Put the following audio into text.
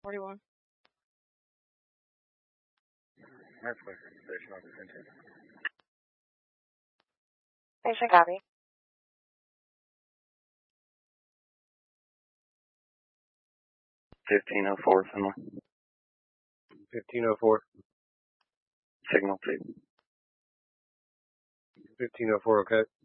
41. That's my station on the center. Station copy. 1504, Finley. 1504. Signal 2. 1504, okay.